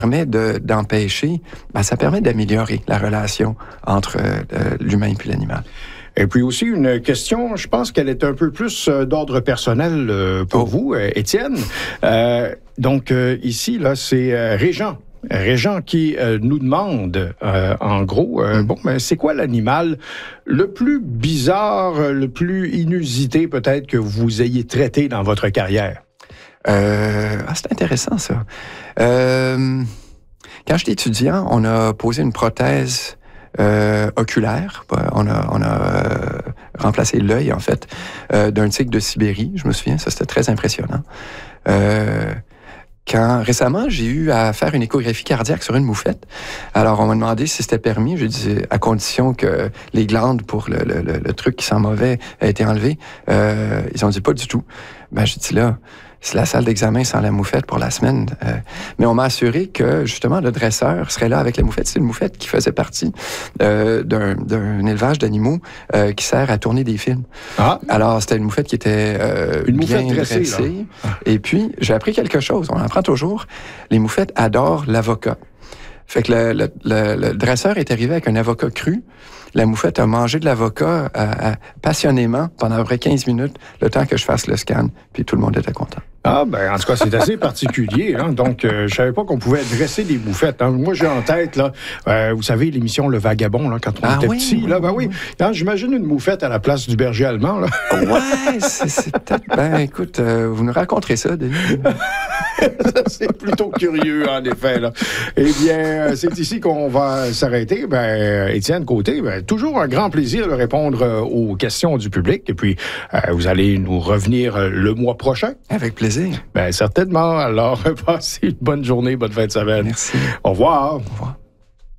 permet d'empêcher, ça permet d'améliorer la relation entre l'humain et l'animal. Et puis aussi une question, je pense qu'elle est un peu plus d'ordre personnel pour vous, Étienne. Donc ici, là, c'est Régent. Régent qui nous demande, en gros, c'est quoi l'animal le plus bizarre, le plus inusité peut-être que vous ayez traité dans votre carrière? C'est intéressant, ça. Quand j'étais étudiant, on a posé une prothèse oculaire. On a remplacé l'œil, en fait, d'un tigre de Sibérie, je me souviens. Ça, c'était très impressionnant. Quand récemment, j'ai eu à faire une échographie cardiaque sur une moufette. Alors, on m'a demandé si c'était permis. J'ai dit, à condition que les glandes pour le truc qui sent mauvais aient été enlevées. Ils ont dit pas du tout. J'ai dit là, c'est la salle d'examen sans la moufette pour la semaine. Mais on m'a assuré que, justement, le dresseur serait là avec la moufette. C'est une moufette qui faisait partie d'un élevage d'animaux qui sert à tourner des films. Ah. Alors, c'était une moufette qui était bien dressée. Et puis, j'ai appris quelque chose. On apprend toujours. Les moufettes adorent l'avocat. Fait que le dresseur est arrivé avec un avocat cru. La moufette a mangé de l'avocat passionnément pendant à peu près 15 minutes, le temps que je fasse le scan, puis tout le monde était content. En tout cas, c'est assez particulier. Hein? Donc, je savais pas qu'on pouvait dresser des moufettes. Hein? Moi, j'ai en tête, là, vous savez, l'émission Le Vagabond, là, quand on était petit. Là, oui. J'imagine une moufette à la place du berger allemand. Là. Ouais, c'est peut-être... écoute, vous nous raconterez ça, Denis. C'est plutôt curieux, en effet. Là. Eh bien, c'est ici qu'on va s'arrêter. Étienne Côté, toujours un grand plaisir de répondre aux questions du public. Et puis, vous allez nous revenir le mois prochain. Avec plaisir. Certainement. Alors, passez une bonne journée, bonne fin de semaine. Merci. Au revoir. Au revoir.